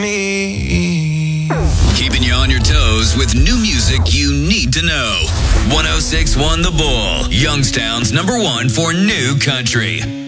me. Keeping you on your toes with new music you need to know. 106.1 The Bull, Youngstown's #1 for new country.